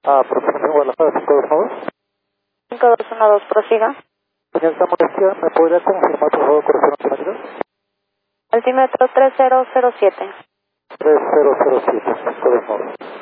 Aproximación Guadalajara 5212. 5212, prosiga. Señorita Modestia, ¿me podría confirmar por favor corrección altimétrica? Altímetro 3007. 3007, 5212.